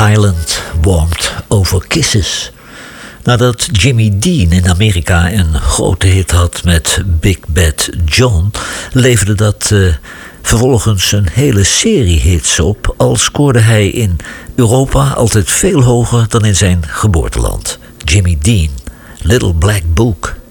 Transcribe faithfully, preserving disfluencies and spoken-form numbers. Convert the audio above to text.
Highland warmed over kisses. Nadat Jimmy Dean in Amerika een grote hit had met Big Bad John, leverde dat uh, vervolgens een hele serie hits op, al scoorde hij in Europa altijd veel hoger dan in zijn geboorteland. Jimmy Dean, Little Black Book.